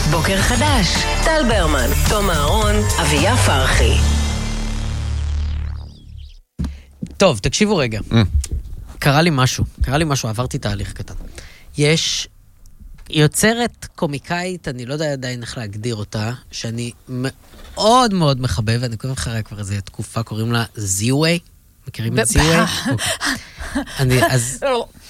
בוקר חדש, טל ברמן, תום אהרון, אביה פרחי. טוב, תקשיבו רגע. קרה לי משהו, עברתי תהליך קטן. יש יוצרת קומיקאית, אני לא יודע עדיין איך להגדיר אותה, שאני מאוד מאוד מחבב, ואני קוראים לך כבר איזה תקופה, קוראים לה זיווי. מכירים את זיווי? אני, אז...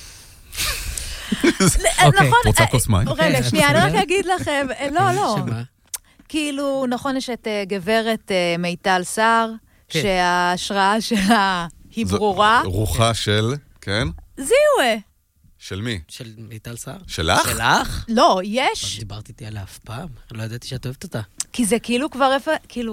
נכון, רוצה כוס מים? רגע, שנייה, אני רק אגיד לכם, לא. כאילו, נכון, יש את גברת מיטל סער, שההשראה שלה היא ברורה. רוחה של, כן? זיווי. של מי? של מיטל סער. שלך? שלך? לא, יש. דיברתי איתי עליה אף פעם, לא ידעתי שאת אוהבת אותה. כי זה כאילו כבר איפה, כאילו...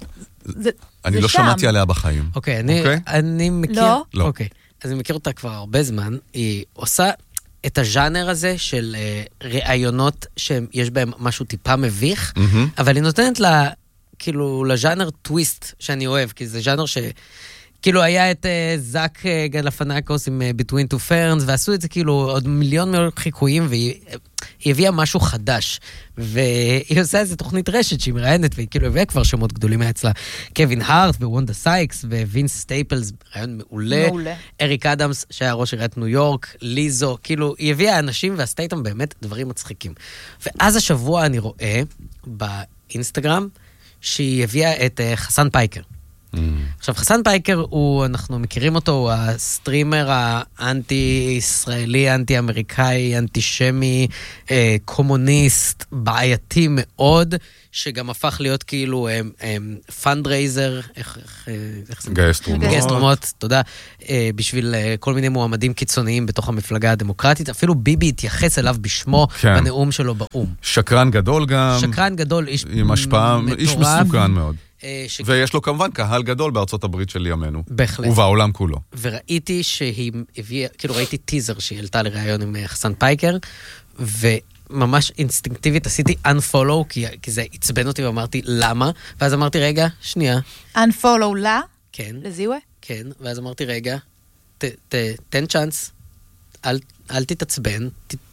אני לא שמעתי עליה בחיים. אוקיי, אני מכיר... לא? אוקיי, אז אני מכיר אותה כבר הרבה זמן. היא עושה את הז'אנר הזה של ראיונות שיש בהם משהו טיפה מביך, אבל היא נותנת לה, כאילו, לז'אנר טוויסט שאני אוהב, כי זה ז'אנר ש... כאילו היה את זאק גלפנקוס עם Between Two Ferns, ועשו את זה כאילו עוד מיליון חיקויים, והיא הביאה משהו חדש. והיא עושה איזו תוכנית רשת שהיא מראיינת, והיא כאילו הביאה כבר שמות גדולים אצלה. קווין הארט ווונדה סייקס, ווינס סטייפלס, רעיון מעולה. אריק אדמס, שהיה ראש עיריית ניו יורק, ליזו, כאילו היא הביאה אנשים ועשתה איתם באמת דברים מצחיקים. ואז השבוע אני רואה באינסטגרם, שהיא הביאה את חסן פייקר. עכשיו, חסן פייקר אנחנו מכירים אותו, הוא הסטרימר האנטי-ישראלי, אנטי-אמריקאי, אנטישמי, קומוניסט, בעייתי מאוד, שגם הפך להיות כאילו פנדרייזר, איך זה? גייס תרומות, תודה, בשביל כל מיני מועמדים קיצוניים בתוך המפלגה הדמוקרטית, אפילו ביבי התייחס אליו בשמו בנאום שלו באום. שקרן גדול גם. שקרן גדול, איש עם השפעה, איש מסוכן מאוד. ויש לו כמובן קהל גדול בארצות הברית של ימינו. בהחלט. ובעולם כולו. וראיתי שהיא הביאה, כאילו ראיתי טיזר שהיא העלתה לראיון עם חסן פייקר, וממש אינסטינקטיבית עשיתי unfollow, כי זה עצבן אותי ואמרתי למה, ואז אמרתי רגע, שנייה. unfollow לה? כן. לזיווי? כן, ואז אמרתי רגע, תן צ'אנס, אל תתעצבן,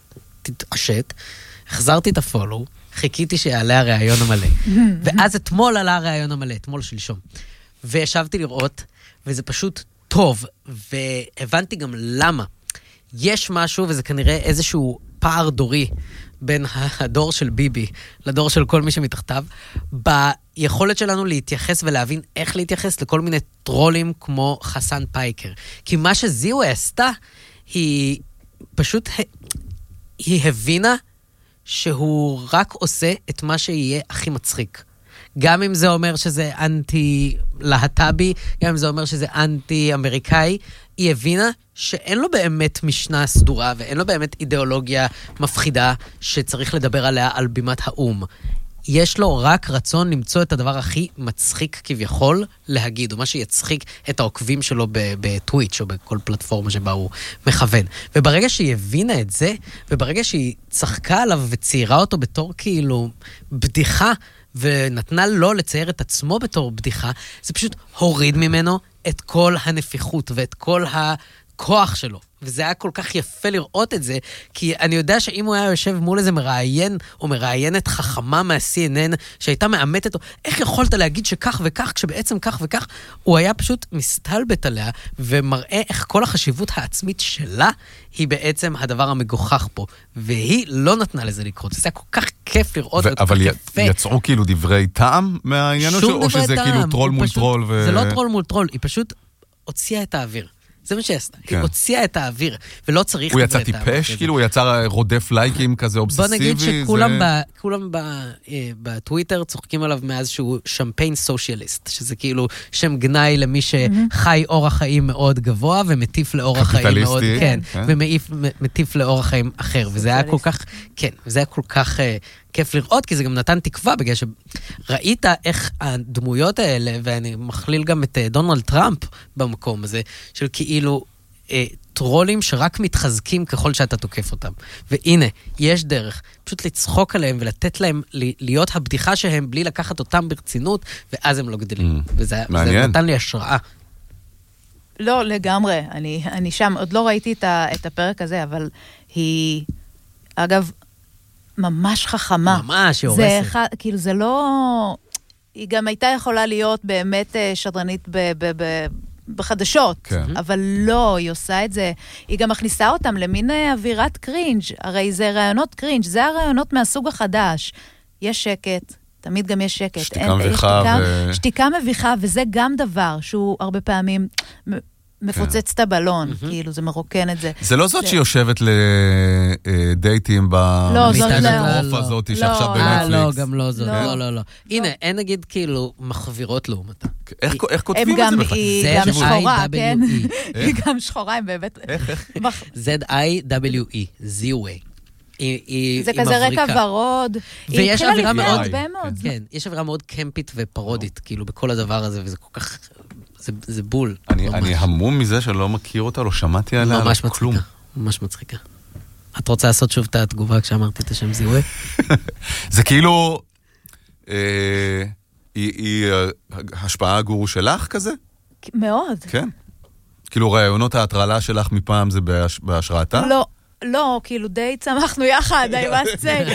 תתעשת, החזרתי את הפולו, חיכיתי שיעלה הרעיון המלא. ואז אתמול עלה הרעיון המלא, אתמול שלשום. וישבתי לראות, וזה פשוט טוב, והבנתי גם למה. יש משהו, וזה כנראה איזשהו פער דורי, בין הדור של ביבי לדור של כל מי שמתחתיו, ביכולת שלנו להתייחס ולהבין איך להתייחס לכל מיני טרולים כמו חסן פייקר. כי מה שזיווי עשתה, היא פשוט, היא הבינה שהוא רק עושה את מה שיהיה הכי מצחיק. גם אם זה אומר שזה אנטי-להט"בי, גם אם זה אומר שזה אנטי-אמריקאי, היא הבינה שאין לו באמת משנה סדורה, ואין לו באמת אידיאולוגיה מפחידה שצריך לדבר עליה על בימת האום. יש לו רק רצון למצוא את הדבר הכי מצחיק כביכול להגיד, או מה שיצחיק את העוקבים שלו בטוויץ' או בכל פלטפורמה שבה הוא מכוון. וברגע שהיא הבינה את זה, וברגע שהיא צחקה עליו וציירה אותו בתור כאילו בדיחה, ונתנה לו לצייר את עצמו בתור בדיחה, זה פשוט הוריד ממנו את כל הנפיחות ואת כל הכוח שלו. וזה היה כל כך יפה לראות את זה, כי אני יודע שאם הוא היה יושב מול איזה מראיין, או מראיינת חכמה מה-CNN, שהייתה מאמתת, איך יכולת להגיד שכך וכך, כשבעצם כך וכך, הוא היה פשוט מסתלבט עליה, ומראה איך כל החשיבות העצמית שלה, היא בעצם הדבר המגוחך פה. והיא לא נתנה לזה לקרות. זה היה כל כך כיף לראות, אבל יצאו כאילו דברי טעם מהעניין, או שזה כאילו טרול מול טרול? זה לא טרול מול טרול, היא פשוט הוציאה את האוויר. זה מה שעשתה. היא הוציאה את האוויר, ולא צריך... הוא יצא טיפש? כאילו הוא יצא רודף לייקים כזה אובססיבי? בוא נגיד שכולם בטוויטר צוחקים עליו מאז שהוא שמפיין סושיאליסט, שזה כאילו שם גנאי למי שחי אורח חיים מאוד גבוה, ומטיף לאורח חיים מאוד... כן, ומטיף לאורח חיים אחר. וזה היה כל כך... כן, וזה היה כל כך... כיף לראות, כי זה גם נתן תקווה, בגלל שראית איך הדמויות האלה, ואני מכליל גם את דונלד טראמפ במקום הזה, של כאילו טרולים שרק מתחזקים ככל שאתה תוקף אותם. והנה, יש דרך פשוט לצחוק עליהם ולתת להם להיות הבדיחה שהם בלי לקחת אותם ברצינות, ואז הם לא גדלים. וזה נתן לי השראה. לא, לגמרי. אני שם, עוד לא ראיתי את הפרק הזה, אבל היא, אגב, ממש חכמה. ממש, היא הורסת. כאילו זה לא... היא גם הייתה יכולה להיות באמת שדרנית בחדשות, כן. אבל לא, היא עושה את זה. היא גם מכניסה אותם למין אווירת קרינג', הרי זה רעיונות קרינג', זה הרעיונות מהסוג החדש. יש שקט, תמיד גם יש שקט. שתיקה מביכה. שתיקה מביכה, וזה גם דבר שהוא הרבה פעמים... מפוצץ את הבלון, כאילו זה מרוקן את זה. זה לא זאת שיושבת לדייטים במיטת הגוף הזאת, שעכשיו בנטפליקס. לא, גם לא זאת, לא. הנה, אין נגיד כאילו מחבירות לעומתה. איך כותבים את זה בכלל? היא גם שחורה, כן? היא גם שחורה, הם באמת... Z-I-W-E, Z-Way. זה כזה רקע ורוד. ויש אווירה מאוד... כן, יש אווירה מאוד קמפית ופרודית, כאילו, בכל הדבר הזה, וזה כל כך... זה בול. אני המום מזה שלא מכיר אותה, לא שמעתי עליה, ממש מצחיקה, ממש מצחיקה. את רוצה לעשות שוב את התגובה כשאמרתי את השם זיהוי? זה כאילו, היא השפעה גורו שלך כזה? מאוד. כן. כאילו רעיונות ההטרלה שלך מפעם זה בהשראתה? לא, כאילו די צמחנו יחד, I must say.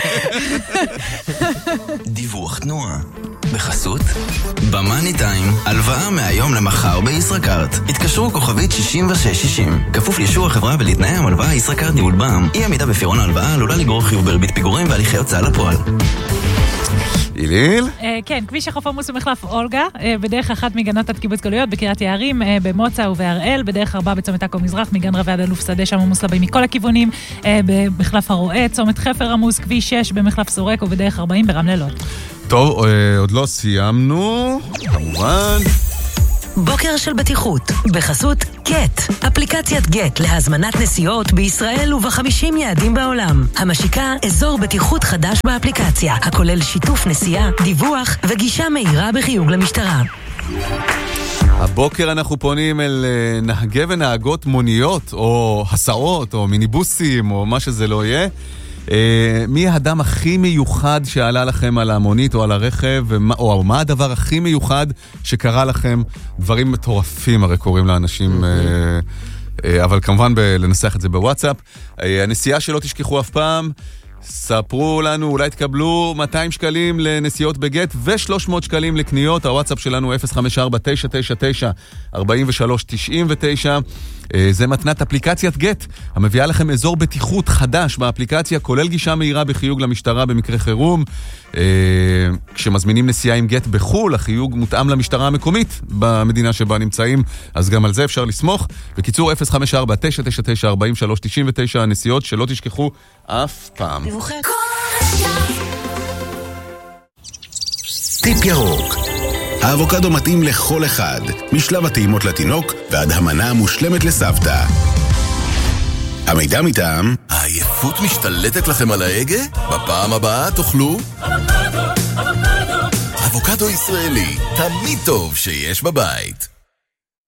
דיווח תנועה. בחסות במאני טיים, הלוואה מהיום למחר בישראכרט. התקשרו כוכבית 6660. כפוף לאישור החברה ולתנאי המלוואה ישראכרט ניהול בע"מ. אי עמידה בפירעון ההלוואה עלולה לגרור חיוב בריבית פיגורים והליכי הוצאה לפועל. איליל? כן, כביש החוף עמוס ומחלף אולגה, בדרך אחת מגנות עד קיבוץ גלויות, בקריית יערים, במוצא ובהראל, בדרך 4 בצומת עכו מזרח, מגן רבי עד אלוף שדה, שם עמוס לבאים מכל הכיוונים, במחלף הרועה, צומת חפר עמוס, כביש 6 במחלף סורק ובדרך 40 ברמלה לוד. טוב, עוד לא סיימנו, כמובן. בוקר של בטיחות, בחסות גט, אפליקציית גט להזמנת נסיעות בישראל וב50 יעדים בעולם. המשיקה אזור בטיחות חדש באפליקציה, הכולל שיתוף נסיעה, דיווח וגישה מהירה בחיוג למשטרה. הבוקר אנחנו פונים אל נהגי ונהגות מוניות, או הסעות, או מיניבוסים, או מה שזה לא יהיה. מי האדם הכי מיוחד שעלה לכם על המונית או על הרכב, או מה הדבר הכי מיוחד שקרה לכם? דברים מטורפים הרי קוראים לאנשים, אבל כמובן לנסח את זה בוואטסאפ. הנסיעה שלא תשכחו אף פעם, ספרו לנו, אולי תקבלו 200 שקלים לנסיעות בגט ו300 שקלים לקניות. הוואטסאפ שלנו 054-999-4399. זה מתנת אפליקציית גט, המביאה לכם אזור בטיחות חדש באפליקציה, כולל גישה מהירה בחיוג למשטרה במקרה חירום. כשמזמינים נסיעה עם גט בחול, החיוג מותאם למשטרה המקומית במדינה שבה נמצאים, אז גם על זה אפשר לסמוך. בקיצור, 054-999-4399, הנסיעות שלא תשכחו אף פעם. טיפ ירוק. האבוקדו מתאים לכל אחד, משלב הטעימות לתינוק ועד המנה המושלמת לסבתא. המידע מטעם, העייפות משתלטת לכם על ההגה? בפעם הבאה תאכלו אבוקדו ישראלי, תמיד טוב שיש בבית.